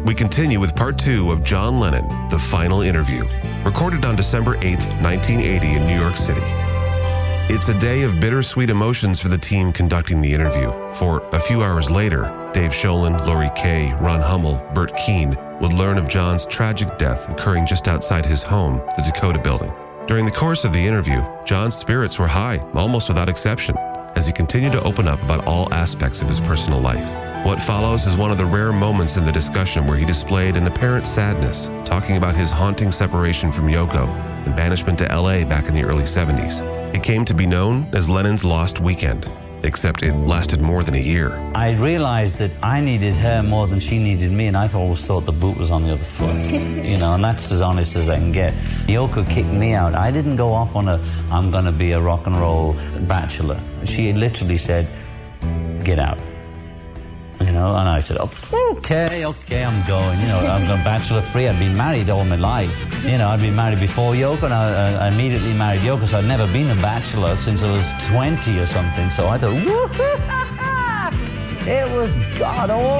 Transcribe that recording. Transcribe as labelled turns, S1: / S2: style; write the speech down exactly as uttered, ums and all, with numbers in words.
S1: we continue with part two of John Lennon, The Final Interview, recorded on December eighth, nineteen eighty in New York City. It's a day of bittersweet emotions for the team conducting the interview, for a few hours later, Dave Sholin, Laurie Kay, Ron Hummel, Bert Keane would learn of John's tragic death occurring just outside his home, the Dakota Building. During the course of the interview, John's spirits were high, almost without exception, as he continued to open up about all aspects of his personal life. What follows is one of the rare moments in the discussion where he displayed an apparent sadness, talking about his haunting separation from Yoko and banishment to L A back in the early seventies. It came to be known as Lennon's Lost Weekend, except it lasted more than a year.
S2: I realized that I needed her more than she needed me, and I always thought the boot was on the other foot. You know, and that's as honest as I can get. Yoko kicked me out. I didn't go off on a, I'm going to be a rock and roll bachelor. She literally said, get out. You know, and I said, oh, okay, okay, I'm going. You know, I'm going bachelor free. I'd been married all my life. You know, I'd been married before Yoko, and I, I immediately married Yoko, so I'd never been a bachelor since I was twenty or something. So I thought, woo-hoo, it was God awful.